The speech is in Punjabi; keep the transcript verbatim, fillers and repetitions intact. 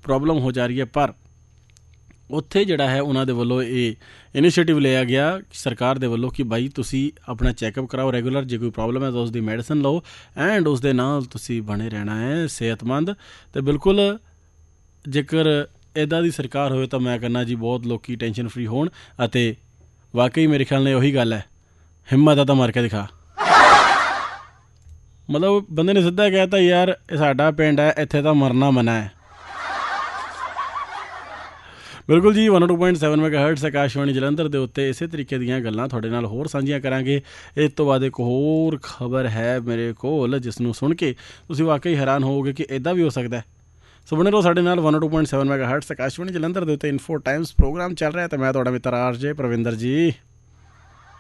ਪ੍ਰੋਬਲਮ ਹੋ ਜਾ ਰਹੀ ਹੈ। ਪਰ ਉੱਥੇ ਜਿਹੜਾ ਹੈ ਉਹਨਾਂ ਦੇ ਵੱਲੋਂ ਇਹ ਇਨੀਸ਼ੀਏਟਿਵ ਲਿਆ ਗਿਆ ਸਰਕਾਰ ਦੇ ਵੱਲੋਂ ਕਿ ਬਾਈ ਤੁਸੀਂ ਆਪਣਾ ਚੈੱਕਅਪ ਕਰਾਓ ਰੈਗੂਲਰ, ਜੇ ਕੋਈ ਪ੍ਰੋਬਲਮ ਹੈ ਤਾਂ ਉਸ ਦੀ ਮੈਡੀਸਨ ਲਓ ਐਂਡ ਉਸ ਦੇ ਨਾਲ ਤੁਸੀਂ ਬਣੇ ਰਹਿਣਾ ਹੈ ਸਿਹਤਮੰਦ। ਅਤੇ ਬਿਲਕੁਲ ਜੇਕਰ ਇੱਦਾਂ ਦੀ ਸਰਕਾਰ ਹੋਵੇ ਤਾਂ ਮੈਂ ਕਹਿੰਦਾ ਜੀ ਬਹੁਤ ਲੋਕ ਟੈਨਸ਼ਨ ਫਰੀ ਹੋਣ। ਅਤੇ ਵਾਕਈ ਮੇਰੇ ਖਿਆਲ ਨਾਲ ਉਹੀ ਗੱਲ ਹੈ, ਹਿੰਮਤ ਆ ਤਾਂ ਮਾਰ ਕੇ ਦਿਖਾ। ਮਤਲਬ ਬੰਦੇ ਨੇ ਸਿੱਧਾ ਕਹਿ ਤਾ ਯਾਰ ਇਹ ਸਾਡਾ ਪਿੰਡ ਹੈ, ਇੱਥੇ ਤਾਂ ਮਰਨਾ ਮਨਾ ਹੈ। ਬਿਲਕੁਲ ਜੀ, one two point seven ਮੈਗਾਹਰਟਜ਼ Akashvani Jalandhar ਦੇ ਉੱਤੇ ਇਸੇ ਤਰੀਕੇ ਦੀਆਂ ਗੱਲਾਂ ਤੁਹਾਡੇ ਨਾਲ ਹੋਰ ਸਾਂਝੀਆਂ ਕਰਾਂਗੇ। ਇਸ ਤੋਂ ਬਾਅਦ ਇੱਕ ਹੋਰ ਖਬਰ ਹੈ ਮੇਰੇ ਕੋਲ ਜਿਸ ਨੂੰ ਸੁਣ ਕੇ ਤੁਸੀਂ ਵਾਕਈ ਹੈਰਾਨ ਹੋਵੋਗੇ ਕਿ ਇੱਦਾਂ ਵੀ ਹੋ ਸਕਦਾ। ਸੋ ਬਣੇ ਰਹੋ ਸਾਡੇ ਨਾਲ। One two point seven ਮੈਗਾਹਰਟਜ਼ Akashvani Jalandhar ਦੇ ਉੱਤੇ ਇਨਫੋ ਟਾਈਮਸ ਪ੍ਰੋਗਰਾਮ ਚੱਲ ਰਿਹਾ ਅਤੇ ਮੈਂ ਤੁਹਾਡਾ ਮਿੱਤਰ ਆਰ ਜੇ ਪ੍ਰਵਿੰਦਰ ਜੀ।